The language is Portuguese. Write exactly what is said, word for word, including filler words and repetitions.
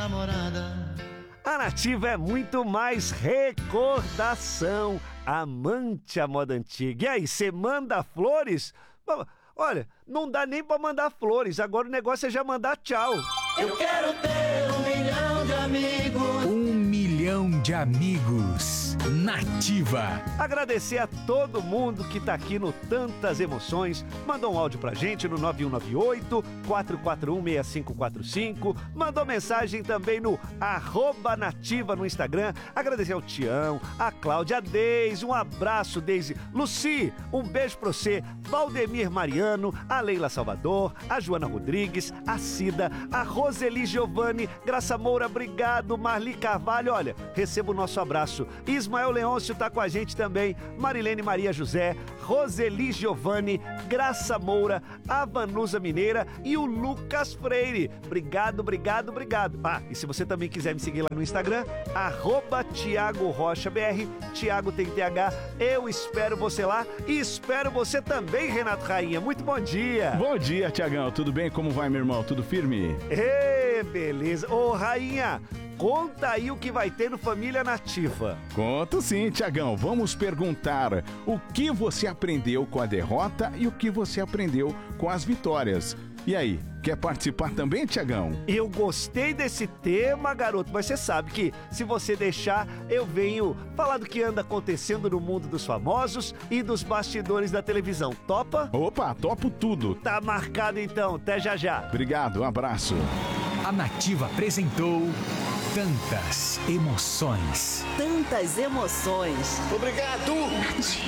namorada. A Nativa é muito mais recordação. Amante à moda antiga. E aí, você manda flores? Olha, não dá nem pra mandar flores. Agora o negócio é já mandar tchau. Eu quero ter um milhão de amigos. Um milhão de amigos. Nativa. Agradecer a todo mundo que tá aqui no Tantas Emoções. Mandou um áudio pra gente no nove um nove oito, quatro quatro um, seis cinco quatro cinco. Mandou mensagem também no arroba Nativa no Instagram. Agradecer ao Tião, a Cláudia, a Deise. Um abraço, Deise. Luci, um beijo pra você. Valdemir Mariano, a Leila Salvador, a Joana Rodrigues, a Cida, a Roseli Giovanni, Graça Moura, obrigado. Marli Carvalho, olha, receba o nosso abraço. Ismael Leôncio tá com a gente também, Marilene Maria José, Roseli Giovanni, Graça Moura, a Vanusa Mineira e o Lucas Freire. Obrigado, obrigado, obrigado. Ah, e se você também quiser me seguir lá no Instagram, arroba Thiago Rocha B R, Thiago tem T H, eu espero você lá e espero você também, Renato Rainha. Muito bom dia. Bom dia, Tiagão. Tudo bem? Como vai, meu irmão? Tudo firme? Ê, beleza. Ô, Rainha, conta aí o que vai ter no Família Nativa. Conto sim, Tiagão. Vamos perguntar o que você aprendeu com a derrota e o que você aprendeu com as vitórias. E aí, quer participar também, Tiagão? Eu gostei desse tema, garoto, mas você sabe que se você deixar, eu venho falar do que anda acontecendo no mundo dos famosos e dos bastidores da televisão. Topa? Opa, topo tudo. Tá marcado então, até já já. Obrigado, um abraço. A Nativa apresentou Tantas Emoções. Tantas Emoções. Obrigado.